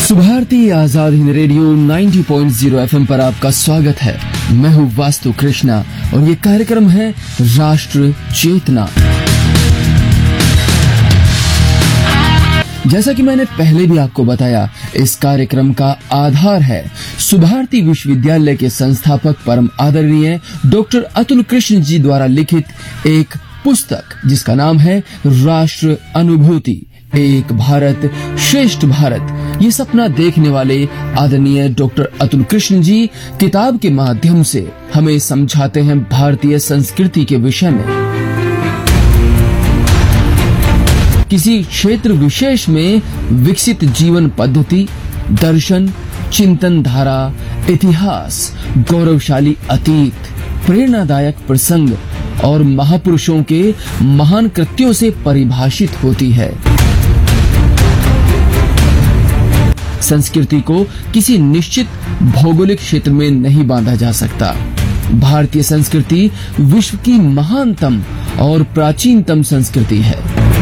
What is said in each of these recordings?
Subharti Azad Hind radio 90.0 FM पर आपका स्वागत है। मैं हूँ वास्तु कृष्णा और ये कार्यक्रम है राष्ट्र चेतना। जैसा कि मैंने पहले भी आपको बताया, इस कार्यक्रम का आधार है सुभारती विश्वविद्यालय के संस्थापक परम आदरणीय डॉक्टर अतुल कृष्ण जी द्वारा लिखित एक पुस्तक जिसका नाम है राष्ट्र अनुभूति, एक भारत श्रेष्ठ भारत। ये सपना देखने वाले आदरणीय डॉक्टर अतुल कृष्ण जी किताब के माध्यम से हमें समझाते हैं भारतीय संस्कृति के विषय में। किसी क्षेत्र विशेष में विकसित जीवन पद्धति, दर्शन, चिंतन धारा, इतिहास, गौरवशाली अतीत, प्रेरणादायक प्रसंग और महापुरुषों के महान कृत्यों से परिभाषित होती है। संस्कृति को किसी निश्चित भौगोलिक क्षेत्र में नहीं बांधा जा सकता। भारतीय संस्कृति विश्व की महानतम और प्राचीनतम संस्कृति है।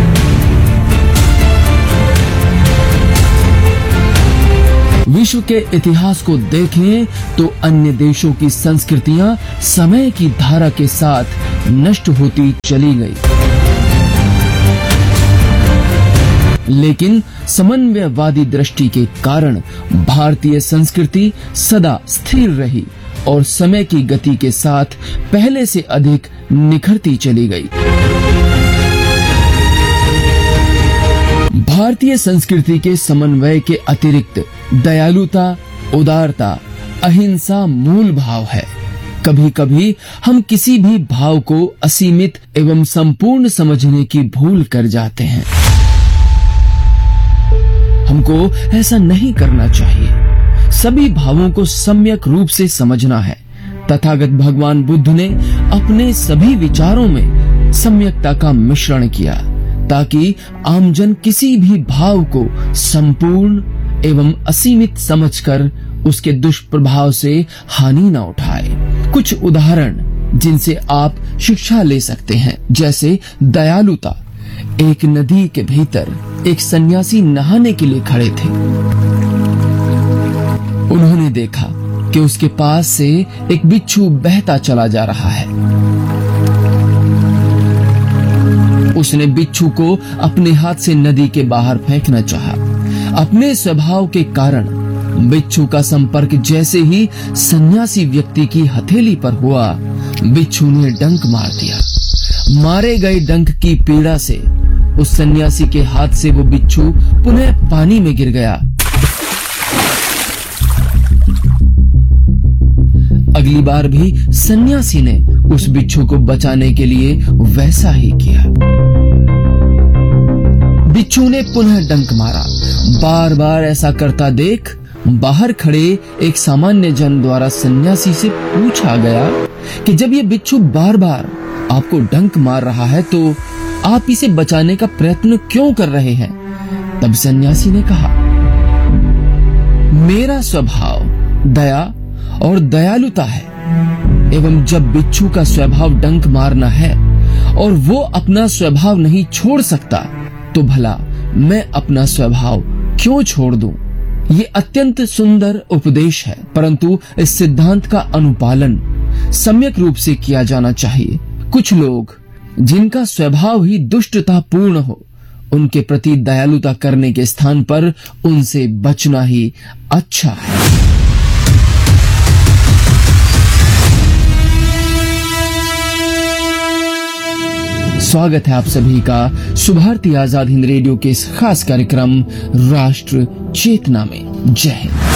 विश्व के इतिहास को देखें तो अन्य देशों की संस्कृतियां समय की धारा के साथ नष्ट होती चली गई, लेकिन समन्वयवादी दृष्टि के कारण भारतीय संस्कृति सदा स्थिर रही और समय की गति के साथ पहले से अधिक निखरती चली गई। भारतीय संस्कृति के समन्वय के अतिरिक्त दयालुता, उदारता, अहिंसा मूल भाव है। कभी कभी हम किसी भी भाव को असीमित एवं संपूर्ण समझने की भूल कर जाते हैं। हमको ऐसा नहीं करना चाहिए। सभी भावों को सम्यक रूप से समझना है। तथागत भगवान बुद्ध ने अपने सभी विचारों में सम्यकता का मिश्रण किया ताकि आमजन किसी भी भाव को संपूर्ण एवं असीमित समझकर उसके दुष्प्रभाव से हानि न उठाए। कुछ उदाहरण जिनसे आप शिक्षा ले सकते हैं, जैसे दयालुता। एक नदी के भीतर एक सन्यासी नहाने के लिए खड़े थे। उन्होंने देखा कि उसके पास से एक बिच्छू बहता चला जा रहा है। उसने बिच्छू को अपने हाथ से नदी के बाहर फेंकना चाहा। अपने स्वभाव के कारण बिच्छू का संपर्क जैसे ही सन्यासी व्यक्ति की हथेली पर हुआ, बिच्छू ने डंक मार दिया। मारे गए डंक की पीड़ा से उस सन्यासी के हाथ से वो बिच्छू पुनः पानी में गिर गया। अगली बार भी सन्यासी ने उस बिच्छू को बचाने के लिए वैसा ही किया। बिच्छू ने पुनः डंक मारा। बार बार ऐसा करता देख बाहर खड़े एक सामान्य जन द्वारा सन्यासी से पूछा गया कि जब ये बिच्छू बार बार आपको डंक मार रहा है तो आप इसे बचाने का प्रयत्न क्यों कर रहे हैं? तब सन्यासी ने कहा, मेरा स्वभाव दया और दयालुता है एवं जब बिच्छू का स्वभाव डंक मारना है और वो अपना स्वभाव नहीं छोड़ सकता तो भला मैं अपना स्वभाव क्यों छोड़ दूं? ये अत्यंत सुंदर उपदेश है, परंतु इस सिद्धांत का अनुपालन सम्यक रूप से किया जाना चाहिए। कुछ लोग जिनका स्वभाव ही दुष्टता पूर्ण हो, उनके प्रति दयालुता करने के स्थान पर उनसे बचना ही अच्छा है। स्वागत है आप सभी का सुभारती आजाद हिंद रेडियो के इस खास कार्यक्रम राष्ट्र चेतना में। जय हिंद।